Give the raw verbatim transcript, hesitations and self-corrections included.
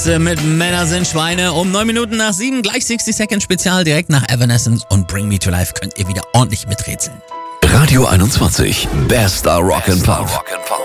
Alice mit Männer sind Schweine. Um neun Minuten nach sieben, gleich sixty Second Spezial. Direkt nach Evanescence und Bring Me to Life könnt ihr wieder ordentlich miträtseln. Radio einundzwanzig, bester Rock'n'Pop.